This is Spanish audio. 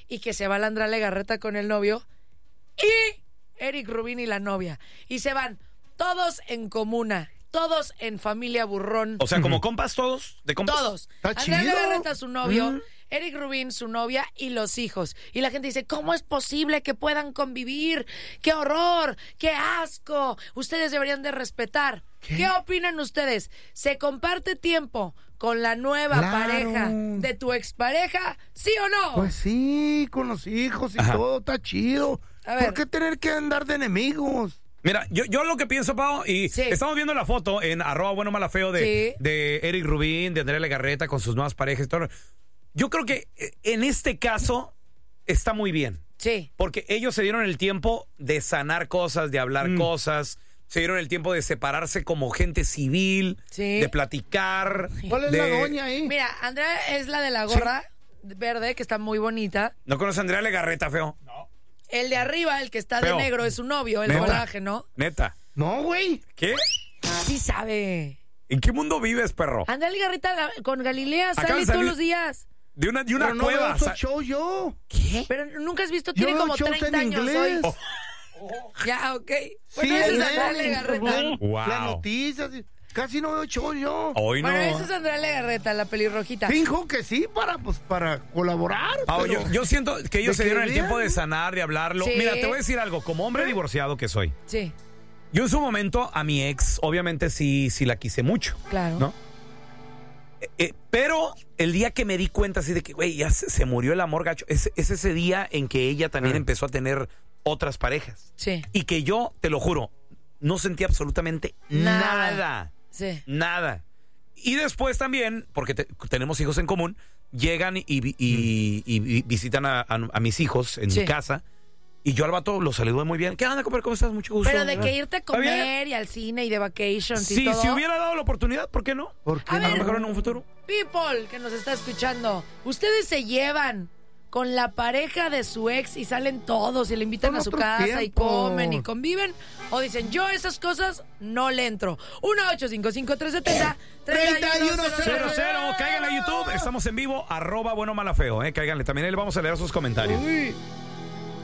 y que se va la Andrea Legarreta con el novio y Eric Rubin y la novia. Y se van todos en comuna, todos en familia burrón. O sea, como compas todos, de compas. Todos. Está Andrea chido. Legarreta, su novio, Eric Rubin, su novia y los hijos. Y la gente dice, ¿cómo es posible que puedan convivir? ¡Qué horror! ¡Qué asco! Ustedes deberían de respetar. ¿Qué opinan ustedes? ¿Se comparte tiempo con la nueva Claro. pareja de tu expareja? ¿Sí o no? Pues sí, con los hijos y Ajá. todo, está chido. A ver. ¿Por qué tener que andar de enemigos? Mira, yo lo que pienso, Pau, y Sí. estamos viendo la foto en @buenomalafeo Sí. de Eric Rubin, de Andrea Legarreta con sus nuevas parejas y todo. Yo creo que en este caso está muy bien. Sí. Porque ellos se dieron el tiempo de sanar cosas, de hablar cosas, se dieron el tiempo de separarse como gente civil, Sí. de platicar. ¿Cuál es de... la doña ahí? Mira, Andrea es la de la gorra verde, que está muy bonita. ¿No conoces a Andrea Legarreta, feo? El de arriba, el que está Feo. de negro, es su novio, el ¿Neta? colágeno. Neta. No, güey. ¿Qué? Sí sabe. ¿En qué mundo vives, perro? Andrea Legarreta con Galilea Acaba sale de salir- todos los días. De una Pero no cueva. veo esos shows yo. ¿Qué? Pero nunca has visto, Yo tiene veo como shows 30 en años inglés. hoy. Ya, ok. Bueno, Sí, esa es en Andrea él, Legarreta. Wow. Las noticias. Casi no veo shows yo. Hoy no. Bueno, esa es Andrea Legarreta, la pelirrojita. Finjo que sí para colaborar. Pau, pero- yo siento que ellos ¿De se dieron qué el tiempo bien? de sanar, de hablarlo. Sí. Mira, te voy a decir algo. Como hombre divorciado que soy, Sí, yo en su momento a mi ex, obviamente sí la quise mucho, claro. ¿no? Pero el día que me di cuenta así de que, güey, ya se murió el amor gacho, es ese día en que ella también empezó a tener otras parejas. Sí, Y que yo, te lo juro, no sentí absolutamente Nada. nada. sí. Nada. Y después también, porque tenemos hijos en común, llegan y visitan a mis hijos en Sí. mi casa. Y yo al vato lo saludé muy bien. ¿Qué onda, compadre? ¿Cómo estás? Mucho gusto. Pero de que irte a ¿Está bien? comer y al cine y de vacations y Sí, todo. si hubiera dado la oportunidad, ¿por qué no? ¿Por qué A A lo ver. mejor en un futuro. People que nos está escuchando, ¿ustedes se llevan con la pareja de su ex y salen todos y le invitan Son a su otros casa y tiempos. comen y conviven? ¿O dicen, yo esas cosas no le entro? 1-855-370-3100. 00, caigan a YouTube. Estamos en vivo. @buenomalafeo. Cáiganle. También ahí le vamos a leer sus comentarios. Uy.